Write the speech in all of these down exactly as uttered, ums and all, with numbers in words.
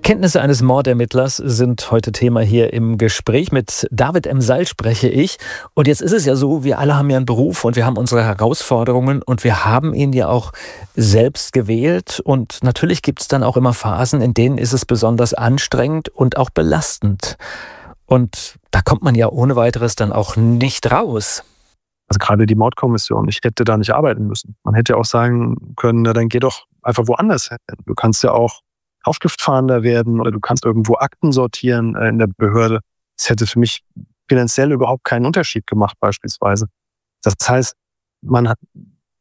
Erkenntnisse eines Mordermittlers sind heute Thema hier im Gespräch. Mit David M. Sall spreche ich. Und jetzt ist es ja so, wir alle haben ja einen Beruf und wir haben unsere Herausforderungen und wir haben ihn ja auch selbst gewählt. Und natürlich gibt es dann auch immer Phasen, in denen ist es besonders anstrengend und auch belastend. Und da kommt man ja ohne weiteres dann auch nicht raus. Also gerade die Mordkommission, ich hätte da nicht arbeiten müssen. Man hätte ja auch sagen können, na dann geh doch einfach woanders hin. Du kannst ja auch Aufschriftfahnder werden oder du kannst irgendwo Akten sortieren äh, in der Behörde. Das hätte für mich finanziell überhaupt keinen Unterschied gemacht beispielsweise. Das heißt, man hat,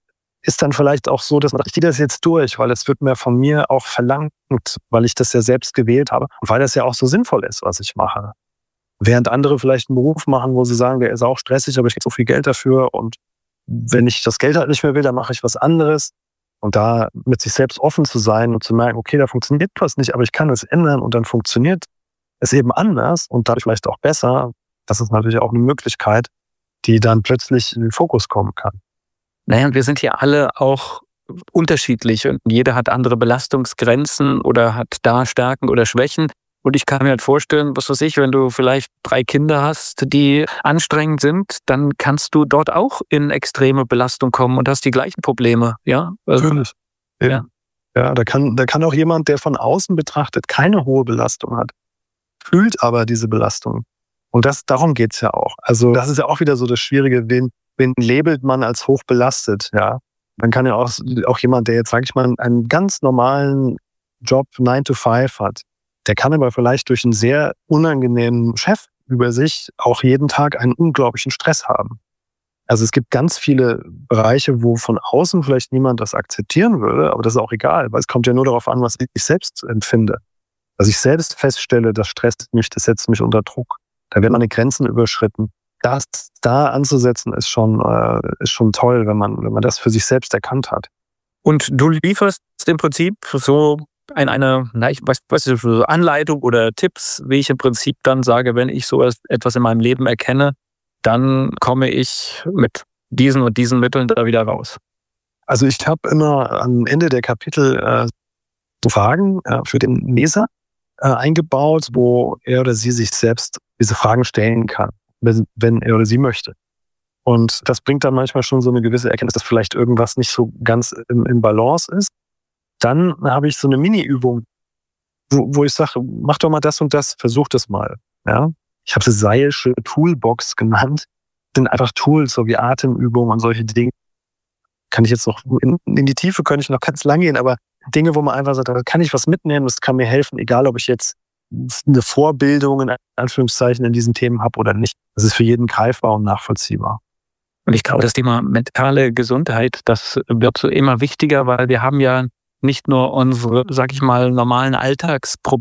ist dann vielleicht auch so, dass man, ich ziehe das jetzt durch, weil es wird mir von mir auch verlangt, weil ich das ja selbst gewählt habe und weil das ja auch so sinnvoll ist, was ich mache. Während andere vielleicht einen Beruf machen, wo sie sagen, der ist auch stressig, aber ich kriege so viel Geld dafür und wenn ich das Geld halt nicht mehr will, dann mache ich was anderes. Und da mit sich selbst offen zu sein und zu merken, okay, da funktioniert was nicht, aber ich kann es ändern und dann funktioniert es eben anders und dadurch vielleicht auch besser. Das ist natürlich auch eine Möglichkeit, die dann plötzlich in den Fokus kommen kann. Naja, und wir sind ja alle auch unterschiedlich und jeder hat andere Belastungsgrenzen oder hat da Stärken oder Schwächen. Und ich kann mir halt vorstellen, was weiß ich, wenn du vielleicht drei Kinder hast, die anstrengend sind, dann kannst du dort auch in extreme Belastung kommen und hast die gleichen Probleme. Ja, also, natürlich. Ja, ja. ja da, kann, da kann auch jemand, der von außen betrachtet keine hohe Belastung hat, fühlt aber diese Belastung. Und das, darum geht's ja auch. Also das ist ja auch wieder so das Schwierige, wen, wen labelt man als hoch belastet. Ja? Man kann ja auch, auch jemand, der jetzt, sag ich mal, einen ganz normalen Job nine to five hat, der kann aber vielleicht durch einen sehr unangenehmen Chef über sich auch jeden Tag einen unglaublichen Stress haben. Also es gibt ganz viele Bereiche, wo von außen vielleicht niemand das akzeptieren würde, aber das ist auch egal, weil es kommt ja nur darauf an, was ich selbst empfinde. Dass ich selbst feststelle, das stresst mich, das setzt mich unter Druck. Da werden meine Grenzen überschritten. Das da anzusetzen ist schon, äh, ist schon toll, wenn man, wenn man das für sich selbst erkannt hat. Und du lieferst im Prinzip so Ein, eine, na, ich weiß, weiß nicht, so Anleitung oder Tipps, wie ich im Prinzip dann sage, wenn ich so etwas in meinem Leben erkenne, dann komme ich mit diesen und diesen Mitteln da wieder raus. Also ich habe immer am Ende der Kapitel äh, so Fragen äh, für den Leser äh, eingebaut, wo er oder sie sich selbst diese Fragen stellen kann, wenn, wenn er oder sie möchte. Und das bringt dann manchmal schon so eine gewisse Erkenntnis, dass vielleicht irgendwas nicht so ganz im, im Balance ist. Dann habe ich so eine Mini-Übung, wo, wo ich sage, mach doch mal das und das, versuch das mal. Ja? Ich habe sie Seilsche Toolbox genannt. Das sind einfach Tools, so wie Atemübungen und solche Dinge. Kann ich jetzt noch, in, in die Tiefe könnte ich noch ganz lang gehen, aber Dinge, wo man einfach sagt, da kann ich was mitnehmen, das kann mir helfen, egal ob ich jetzt eine Vorbildung in Anführungszeichen in diesen Themen habe oder nicht. Das ist für jeden greifbar und nachvollziehbar. Und ich glaube, das Thema mentale Gesundheit, das wird so immer wichtiger, weil wir haben ja nicht nur unsere, sag ich mal, normalen Alltagsprobleme,